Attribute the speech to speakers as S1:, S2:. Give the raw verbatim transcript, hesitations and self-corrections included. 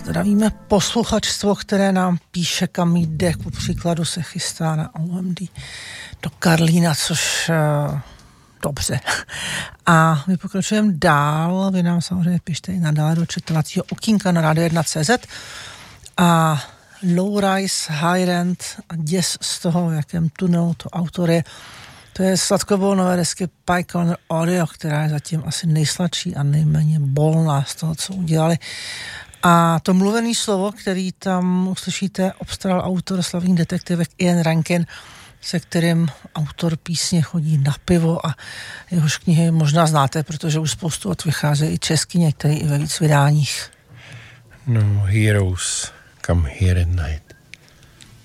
S1: Zdravíme posluchačstvo, které nám píše, kam jde, ku příkladu se chystá na O M D do Karlína, což uh, dobře. A my pokračujeme dál, vy nám samozřejmě pište i nadále do četovacího okýnka na rádio jedna tečka cé zet a Low Rise, High Rent a děs z toho, v jakém tunelu to autor je. To je sladkobolnové desky Pye Corner Audio, která je zatím asi nejsladší a nejméně bolná z toho, co udělali. A to mluvené slovo, který tam uslyšíte, obstaral autor slavných detektivek Ian Rankin, se kterým autor písně chodí na pivo a jehož knihy možná znáte, protože už spoustu od vycházejí i česky, některé i ve víc vydáních.
S2: No heroes come here at night.